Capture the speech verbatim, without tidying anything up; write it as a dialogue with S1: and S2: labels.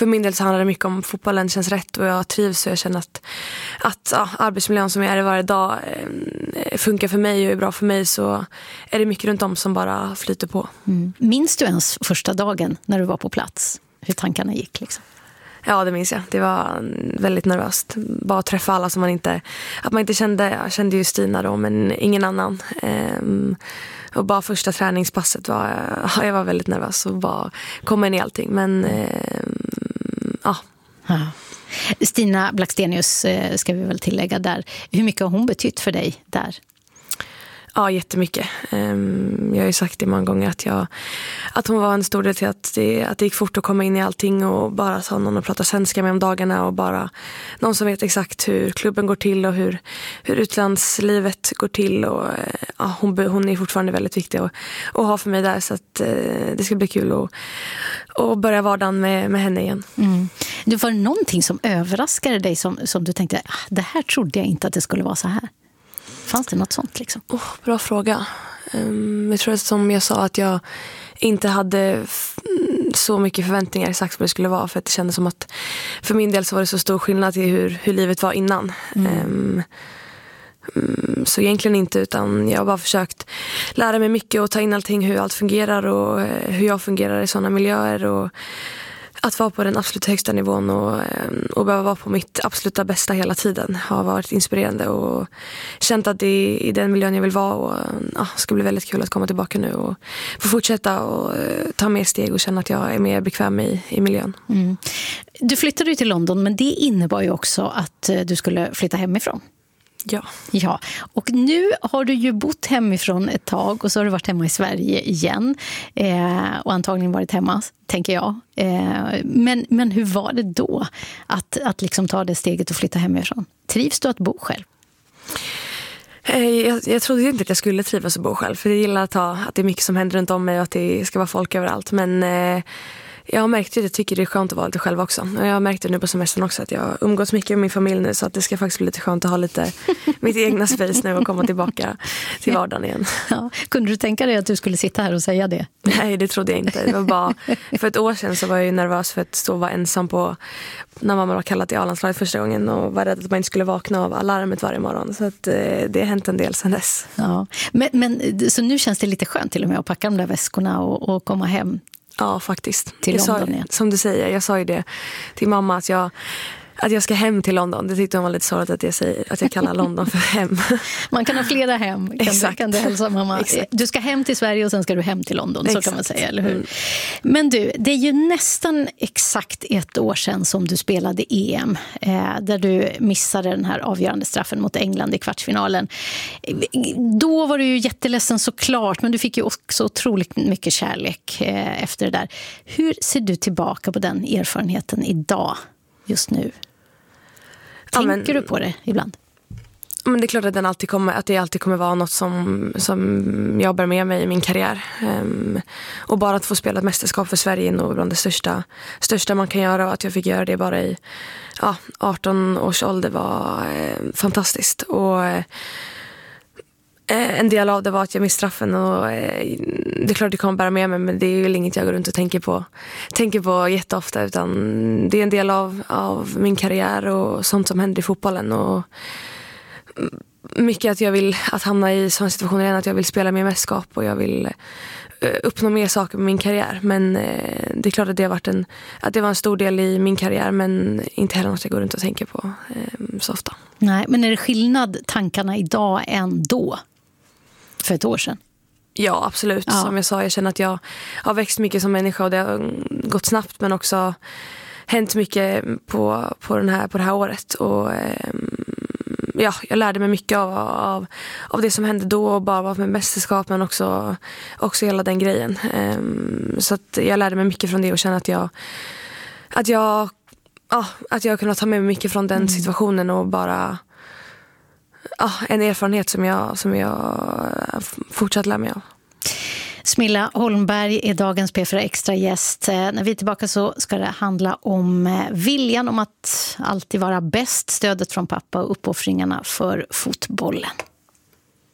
S1: för min del så handlar det mycket om fotbollen känns rätt och jag trivs och jag känner att, att ja, arbetsmiljön som jag är i varje dag eh, funkar för mig och är bra för mig, så är det mycket runt om som bara flyter på.
S2: Mm. Minns du ens första dagen när du var på plats? Hur tankarna gick liksom?
S1: Ja, det minns jag. Det var väldigt nervöst. Bara att träffa alla som man inte, att man inte kände. Jag kände ju Stina då, men ingen annan. Ehm, och bara första träningspasset var ja, jag var väldigt nervös och bara komma in i allting. Men ehm, ja.
S2: ja. Stina Blackstenius ska vi väl tillägga där. Hur mycket har hon betytt för dig där?
S1: Ja, jättemycket. Jag har ju sagt det många gånger att, jag, att hon var en stor del till att det, att det gick fort att komma in i allting och bara ha någon att prata svenska med om dagarna och bara någon som vet exakt hur klubben går till och hur, hur utlandslivet går till. Och, ja, hon, hon är fortfarande väldigt viktig att, att ha för mig där, så att det ska bli kul att, att börja vardagen med, med henne igen.
S2: Mm. Det var någonting som överraskade dig som, som du tänkte, ah, det här trodde jag inte att det skulle vara så här. Fanns det något sånt liksom?
S1: Oh, bra fråga. Um, jag tror att som jag sa att jag inte hade f- så mycket förväntningar exakt vad det skulle vara, för att det kändes som att för min del så var det så stor skillnad i hur, hur livet var innan. Mm. Um, um, så egentligen inte, utan jag har bara försökt lära mig mycket och ta in allting, hur allt fungerar och uh, hur jag fungerar i sådana miljöer och att vara på den absolut högsta nivån och, och behöva vara på mitt absoluta bästa hela tiden har varit inspirerande och känt att det är i den miljön jag vill vara, och ja, det ska bli väldigt kul att komma tillbaka nu och få fortsätta och ta mer steg och känna att jag är mer bekväm i, i miljön.
S2: Mm. Du flyttade ju till London, men det innebar ju också att du skulle flytta hemifrån.
S1: Ja.
S2: Ja, och nu har du ju bott hemifrån ett tag och så har du varit hemma i Sverige igen eh, och antagligen varit hemma, tänker jag. Eh, men, men hur var det då att, att liksom ta det steget och flytta hemifrån? Trivs du att bo själv?
S1: Jag, jag trodde inte att jag skulle trivas att bo själv, för jag gillar att, ha, att det är mycket som händer runt om mig och att det ska vara folk överallt, men eh, jag har märkt att jag tycker det är skönt att vara lite själv också. Och jag har märkt det nu på semestern också, att jag umgås mycket med min familj nu, så att det ska faktiskt bli lite skönt att ha lite mitt egna space nu och komma tillbaka till vardagen igen.
S2: Ja. Kunde du tänka dig att du skulle sitta här och säga det?
S1: Nej, det trodde jag inte. Det var bara, för ett år sedan så var jag ju nervös för att stå och vara ensam på, när mamma var kallad till A-landslaget första gången, och var rädd att man inte skulle vakna av alarmet varje morgon. Så att, det har hänt en del sedan dess.
S2: Ja. Men, men, så nu känns det lite skönt till och med att packa de där väskorna och, och komma hem?
S1: Ja, faktiskt.
S2: Till
S1: jag
S2: London
S1: sa,
S2: igen.
S1: Som du säger, jag sa ju det till mamma att jag, att jag ska hem till London. Det tyckte hon var lite sorgligt att jag, säger, att jag kallar London för hem.
S2: Man kan ha flera hem, kan,
S1: Exakt.
S2: Du, kan du hälsa mamma.
S1: Exakt.
S2: Du ska hem till Sverige och sen ska du hem till London,
S1: Exakt.
S2: så kan man säga, eller hur?
S1: Mm.
S2: Men du, det är ju nästan exakt ett år sedan som du spelade E M, eh, där du missade den här avgörande straffen mot England i kvartsfinalen. Då var du ju jätteledsen såklart, men du fick ju också otroligt mycket kärlek eh, efter det där. Hur ser du tillbaka på den erfarenheten idag, just nu? Tänker ja, men, du på det ibland?
S1: Men det är klart att, den alltid kommer, att det alltid kommer vara något som, som jag bär med mig i min karriär. Um, och bara att få spela ett mästerskap för Sverige är nog bland det största, största man kan göra. Och att jag fick göra det bara i ja, arton års ålder var eh, fantastiskt. Och eh, en del av det var att jag missade straffen, och eh, det är klart att det kommer bära med mig, men det är ju inget jag går runt och tänker på, tänker på jätteofta, utan det är en del av, av min karriär och sånt som händer i fotbollen. Och mycket att jag vill att hamna i sådana situationer igen, att jag vill spela mer mästerskap och jag vill uppnå mer saker med min karriär. Men eh, det är klart att det har varit en, att det var en stor del i min karriär, men inte heller något jag går runt och tänker på eh, så ofta.
S2: Nej, men är det skillnad tankarna idag än då? För ett år sedan? Ja,
S1: absolut.
S2: Ja.
S1: Som jag sa, jag känner att jag har växt mycket som människa och det har gått snabbt, men också hänt mycket på, på, den här, på det här året. Och eh, ja, jag lärde mig mycket av, av, av det som hände då, och bara var med mästerskap, men också, också hela den grejen. Eh, så att jag lärde mig mycket från det och känner att jag att jag, ja, att jag kunnat ta med mig mycket från den mm. situationen, och bara ja, en erfarenhet som jag, som jag fortsatt lär mig av.
S2: Smilla Holmberg är dagens P fyra Extra gäst. När vi är tillbaka så ska det handla om viljan om att alltid vara bäst, stödet från pappa och uppoffringarna för fotbollen.